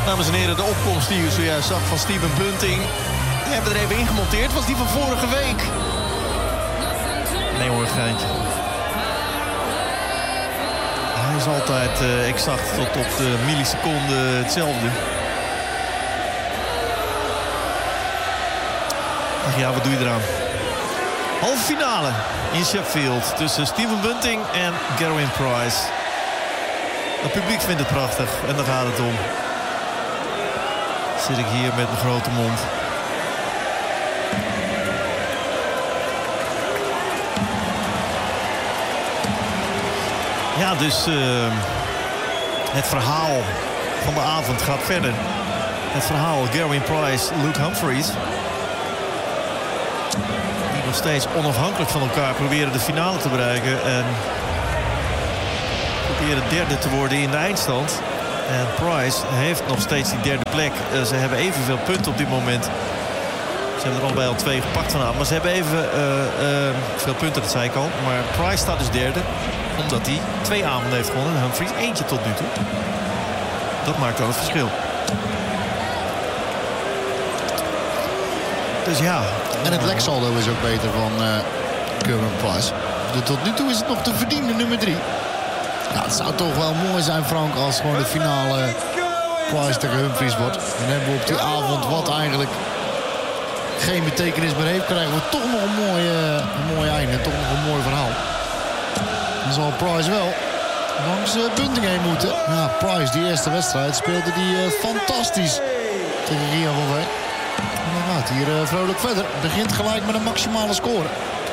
Dames en heren, de opkomst die u zojuist zag van Steven Bunting. Die hebben we er even ingemonteerd. Was die van vorige week? Nee hoor, geintje. Hij is altijd exact tot op de milliseconde hetzelfde. Ach ja, wat doe je eraan? Halve finale in Sheffield tussen Steven Bunting en Gerwyn Price. Het publiek vindt het prachtig en daar gaat het om. Zit ik hier met mijn grote mond. Ja, dus het verhaal van de avond gaat verder. Het verhaal Gerwyn Price, Luke Humphries. Die nog steeds onafhankelijk van elkaar proberen de finale te bereiken. En proberen derde te worden in de eindstand. En Price heeft nog steeds die derde plek. Ze hebben evenveel punten op dit moment. Ze hebben er allebei al 2 gepakt vanavond. Maar ze hebben even veel punten, dat zei ik al. Maar Price staat dus derde. Omdat hij 2 avonden heeft gewonnen. En Humphries eentje tot nu toe. Dat maakt wel het verschil. Dus ja. En het leksaldo is ook beter van Gerwyn Price. Tot nu toe is het nog de verdiende nummer 3. Ja, het zou toch wel mooi zijn, Frank, als gewoon de finale Price tegen Humphries wordt. Dan hebben we op die avond wat eigenlijk geen betekenis meer heeft. Krijgen we toch nog een mooi einde. Toch nog een mooi verhaal. Dan zal Price wel langs Bunting heen moeten. Ja, Price, die eerste wedstrijd speelde die fantastisch tegen Gian van Veen. En dan gaat hier vrolijk verder. Begint gelijk met een maximale score.